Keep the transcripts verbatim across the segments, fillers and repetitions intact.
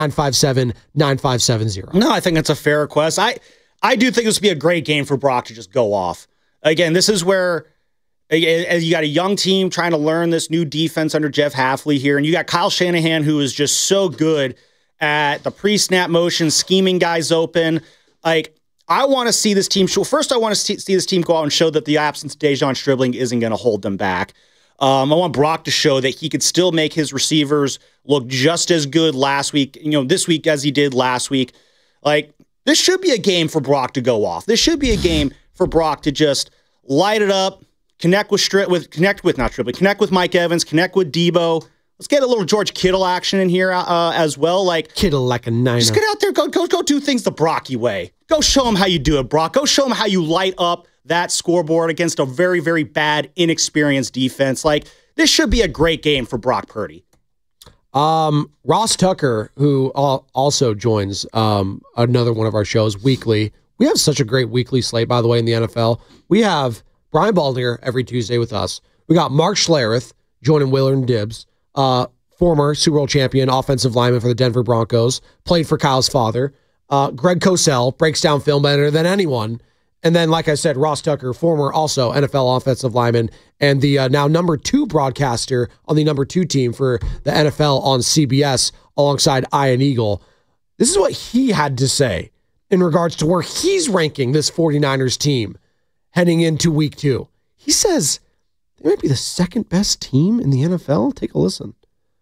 nine five seven, nine five seven zero. No, I think that's a fair request. I, I do think this would be a great game for Brock to just go off. Again, this is where you got a young team trying to learn this new defense under Jeff Hafley here, and you got Kyle Shanahan, who is just so good at the pre-snap motion, scheming guys open. Like, I want to see this team show. First, I want to see, see this team go out and show that the absence of Dejon Stribling isn't going to hold them back. Um, I want Brock to show that he could still make his receivers look just as good last week, you know, this week as he did last week. Like, this should be a game for Brock to go off. This should be a game for Brock to just light it up, connect with Stri- with connect with not Stribling, connect with Mike Evans, connect with Debo. Let's get a little George Kittle action in here uh, as well. Like Kittle like a niner. Just get out there, go go go do things the Brocky way. Go show him how you do it, Brock. Go show him how you light up that scoreboard against a very, very bad, inexperienced defense. Like, this should be a great game for Brock Purdy. Um, Ross Tucker, who also joins um, another one of our shows weekly. We have such a great weekly slate, by the way, in the N F L. We have Brian Baldinger every Tuesday with us. We got Mark Schlereth joining Willard and Dibbs, uh, former Super Bowl champion, offensive lineman for the Denver Broncos, played for Kyle's father. Uh, Greg Cosell breaks down film better than anyone. And then, like I said, Ross Tucker, former also N F L offensive lineman, and the uh, now number two broadcaster on the number two team for the N F L on C B S alongside Ian Eagle. This is what he had to say in regards to where he's ranking this 49ers team heading into week two. He says they might be the second best team in the N F L. Take a listen.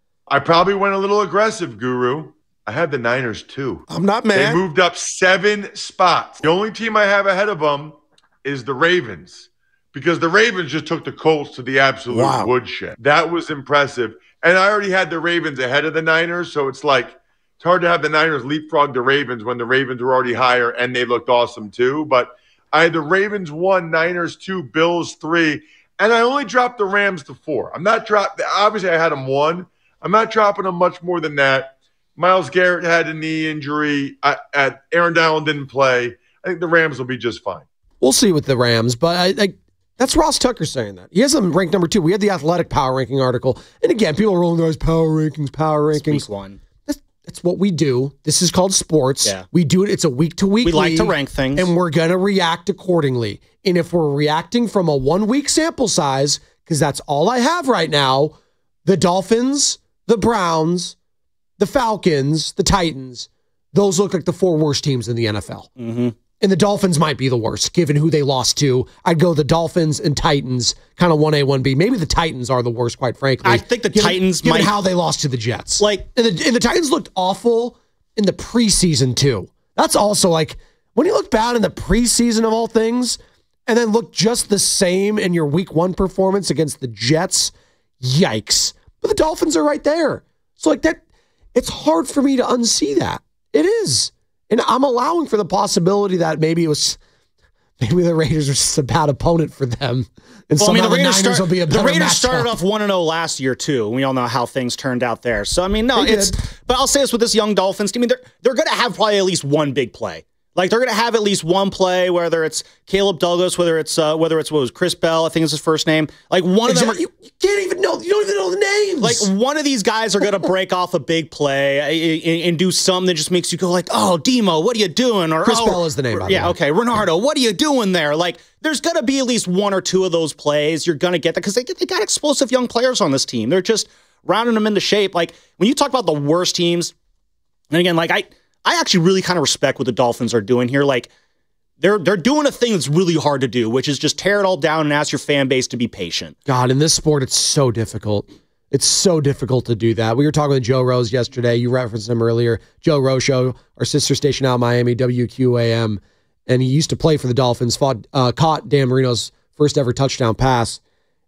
I probably went a little aggressive, Guru. I had the Niners too. I'm not mad. They moved up seven spots. The only team I have ahead of them is the Ravens, because the Ravens just took the Colts to the absolute wow. woodshed. That was impressive. And I already had the Ravens ahead of the Niners, so it's like it's hard to have the Niners leapfrog the Ravens when the Ravens were already higher and they looked awesome too. But I had the Ravens one, Niners two, Bills three, and I only dropped the Rams to four. I'm not dropping. Obviously, I had them one. I'm not dropping them much more than that. Myles Garrett had a knee injury. I, at Aaron Donald didn't play. I think the Rams will be just fine. We'll see with the Rams, but I, I, that's Ross Tucker saying that. He has them ranked number two. We had the Athletic Power Ranking article. And again, people are rolling their eyes, power rankings, power rankings. Week one. That's, that's what we do. This is called sports. Yeah. We do it. It's a week-to-week We like league, to rank things. and we're going to react accordingly. And if we're reacting from a one-week sample size, because that's all I have right now, the Dolphins, the Browns, the Falcons, the Titans, those look like the four worst teams in the N F L. Mm-hmm. And the Dolphins might be the worst, given who they lost to. I'd go the Dolphins and Titans, kind of one A, one B. Maybe the Titans are the worst, quite frankly. I think the given, Titans given might... how they lost to the Jets. Like, and the, and the Titans looked awful in the preseason, too. That's also like, when you look bad in the preseason of all things, and then look just the same in your week one performance against the Jets, yikes. But the Dolphins are right there. So, like, that, it's hard for me to unsee that. It is. And I'm allowing for the possibility that maybe it was, maybe the Raiders are just a bad opponent for them. And well, I mean, somehow the the Raiders, Niners start, will be a better the Raiders matchup. started off one and oh last year, too. And we all know how things turned out there. So, I mean, no, They it's, did. but I'll say this with this young Dolphins team. I mean, they're, they're going to have probably at least one big play. Like, they're going to have at least one play, whether it's Caleb Douglas, whether it's, uh, whether it's what was Chris Bell, I think is his first name. Like, one Exactly. of them are, you, you can't even know, you don't even know the names. like, one of these guys are going to break off a big play and, and do something that just makes you go like, oh, Demo, what are you doing? Or Chris oh, Bell is the name, by the Yeah, way. okay. Renardo, what are you doing there? Like, there's going to be at least one or two of those plays. You're going to get that because they, they got explosive young players on this team. They're just rounding them into shape. Like, when you talk about the worst teams, and again, like, I, I actually really kind of respect what the Dolphins are doing here. Like, they're they're doing a thing that's really hard to do, which is just tear it all down and ask your fan base to be patient. God, in this sport, it's so difficult. It's so difficult to do that. We were talking with Joe Rose yesterday. You referenced him earlier. Joe Rose Show, our sister station out in Miami, W Q A M. And he used to play for the Dolphins, fought, uh, caught Dan Marino's first ever touchdown pass.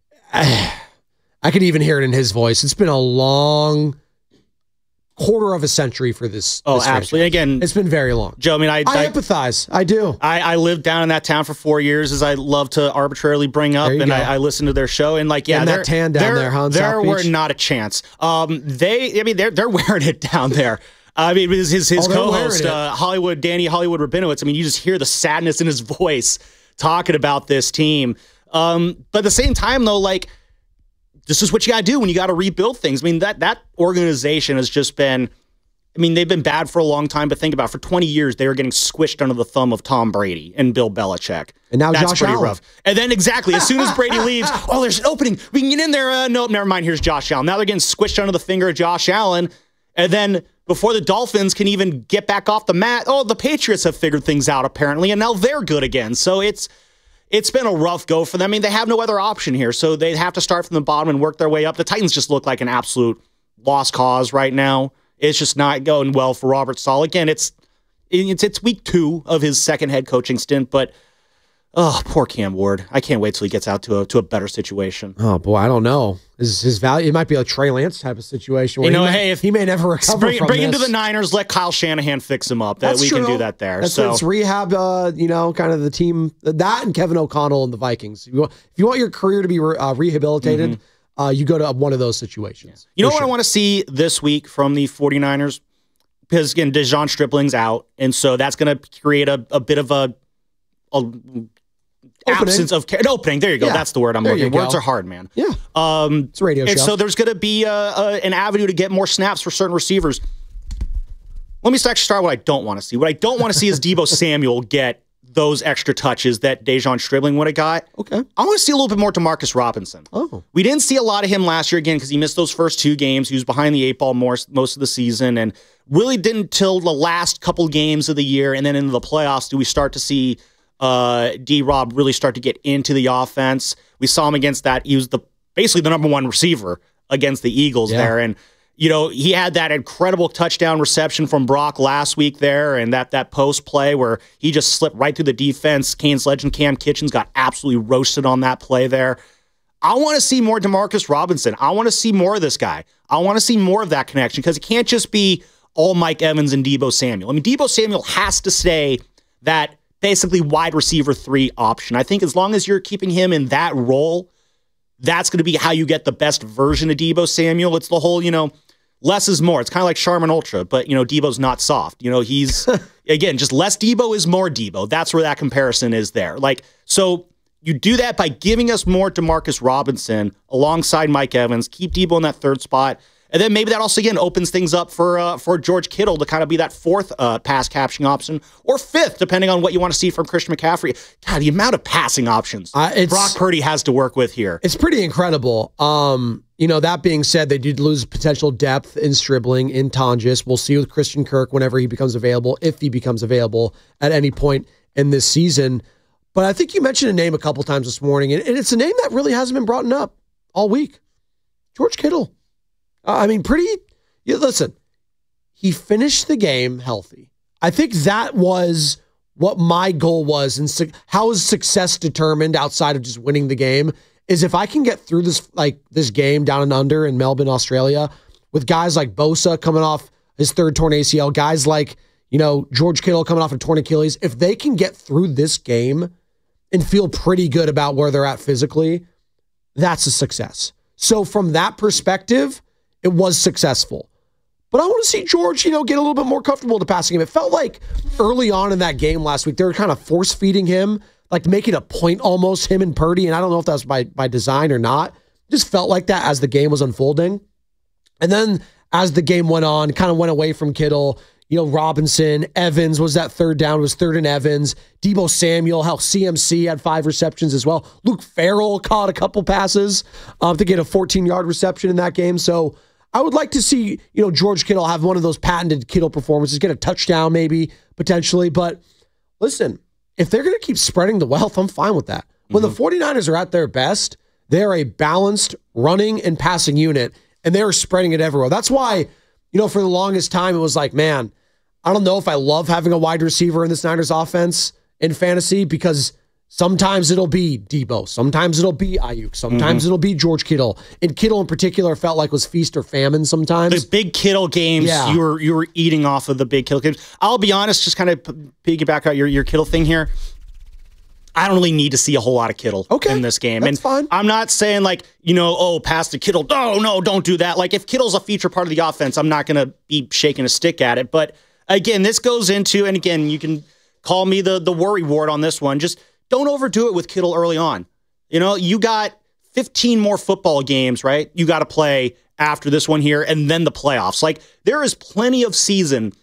I could even hear it in his voice. It's been a long quarter of a century for this. Oh, this absolutely. franchise. Again, it's been very long. Joe, I mean, I, I, I empathize. I do. I, I lived down in that town for four years, as I love to arbitrarily bring up, and I, I listened to their show, and like, yeah, and that tan down there, huh? There South were Beach? not a chance. Um, they, I mean, they're they're wearing it down there. I mean, his his, his Oh, they're co-host, wearing it. uh, Hollywood Danny Hollywood Rabinowitz. I mean, you just hear the sadness in his voice talking about this team. Um, but at the same time, though, like, this is what you got to do when you got to rebuild things. I mean, that that organization has just been I mean, they've been bad for a long time, but think about it, for twenty years, they were getting squished under the thumb of Tom Brady and Bill Belichick. And now That's Josh pretty Allen. rough. And then exactly, as soon as Brady leaves, oh, there's an opening. We can get in there. Uh, nope, never mind. Here's Josh Allen. Now they're getting squished under the finger of Josh Allen. And then before the Dolphins can even get back off the mat, oh, the Patriots have figured things out apparently, and now they're good again. So it's it's been a rough go for them. I mean, they have no other option here, so they have to start from the bottom and work their way up. The Titans just look like an absolute lost cause right now. It's just not going well for Robert Saleh. Again, it's it's it's week two of his second head coaching stint, but oh, poor Cam Ward. I can't wait till he gets out to a to a better situation. Oh boy, I don't know. Is his value? It might be a Trey Lance type of situation. Where You know, he may, hey, if he may never recover bring, from bring him this. to the Niners, let Kyle Shanahan fix him up. That That's we true. can do that there. That's so it's rehab. Uh, you know, kind of the team that and Kevin O'Connell and the Vikings. If you want, if you want your career to be re, uh, rehabilitated, mm-hmm. uh, you go to one of those situations. You know For what sure. I want to see this week from the 49ers? Because, again, Dejon Stripling's out, and so that's going to create a, a bit of a, a absence of an opening. There you go. Yeah. That's the word I'm There looking. you Words go. are hard, man. Yeah, Um, it's a radio and show. so there's going to be a, a, an avenue to get more snaps for certain receivers. Let me actually start what I don't want to see. What I don't want to see is Deebo Samuel get those extra touches that Dejon Stribling would have got. Okay. I want to see a little bit more Demarcus Robinson. Oh. We didn't see a lot of him last year, again, because he missed those first two games. He was behind the eight ball more, most of the season, and really didn't till the last couple games of the year, and then into the playoffs do we start to see uh, D-Rob really start to get into the offense. We saw him against that. He was the basically the number one receiver against the Eagles Yeah. there, and you know, he had that incredible touchdown reception from Brock last week there, and that that post play where he just slipped right through the defense. Canes legend Cam Kitchens got absolutely roasted on that play there. I want to see more Demarcus Robinson. I want to see more of this guy. I want to see more of that connection because it can't just be all Mike Evans and Deebo Samuel. I mean, Deebo Samuel has to stay that basically wide receiver three option. I think as long as you're keeping him in that role, that's going to be how you get the best version of Deebo Samuel. It's the whole, you know, less is more. It's kind of like Charmin Ultra, but, you know, Debo's not soft. You know, he's, again, just less Debo is more Debo. That's where that comparison is there. Like, so you do that by giving us more Demarcus Robinson alongside Mike Evans, keep Debo in that third spot. And then maybe that also, again, opens things up for uh, for George Kittle to kind of be that fourth uh, pass captioning option, or fifth, depending on what you want to see from Christian McCaffrey. God, the amount of passing options Uh, it's- Brock Purdy has to work with here. It's pretty incredible. Um, you know, that being said, they did lose potential depth in Stribling, in Tonjes. We'll see with Christian Kirk whenever he becomes available, if he becomes available at any point in this season. But I think you mentioned a name a couple times this morning, and it's a name that really hasn't been brought up all week. George Kittle. Uh, I mean, pretty, you, listen, he finished the game healthy. I think that was what my goal was. And su- how is success determined outside of just winning the game is if I can get through this, like this game down and under in Melbourne, Australia, with guys like Bosa coming off his third torn A C L, guys like, you know, George Kittle coming off a torn Achilles, if they can get through this game and feel pretty good about where they're at physically, that's a success. So from that perspective, it was successful. But I want to see George, you know, get a little bit more comfortable to passing him. It felt like early on in that game last week, they were kind of force feeding him, like making a point almost, him and Purdy. And I don't know if that was by, by design or not. It just felt like that as the game was unfolding. And then as the game went on, kind of went away from Kittle. You know, Robinson, Evans was that third down, was third and Evans. Deebo Samuel, hell, C M C had five receptions as well. Luke Farrell caught a couple passes um, to get a fourteen-yard reception in that game. So I would like to see, you know, George Kittle have one of those patented Kittle performances, get a touchdown maybe, potentially. But listen, if they're going to keep spreading the wealth, I'm fine with that. When mm-hmm. the 49ers are at their best, they're a balanced running and passing unit, and they're spreading it everywhere. That's why, you know, for the longest time, it was like, man, I don't know if I love having a wide receiver in this Niners offense in fantasy because sometimes it'll be Debo, sometimes it'll be Ayuk, sometimes mm-hmm. it'll be George Kittle. And Kittle in particular felt like was feast or famine sometimes. The big Kittle games, yeah. you were you were eating off of the big Kittle games. I'll be honest, just kind of piggyback out your, your Kittle thing here. I don't really need to see a whole lot of Kittle okay, in this game. That's and fine. I'm not saying like, you know, oh, pass to Kittle. No, no, don't do that. Like if Kittle's a feature part of the offense, I'm not going to be shaking a stick at it. But again, this goes into, and again, you can call me the, the worry ward on this one. Just don't overdo it with Kittle early on. You know, you got fifteen more football games, right? You got to play after this one here and then the playoffs. Like there is plenty of season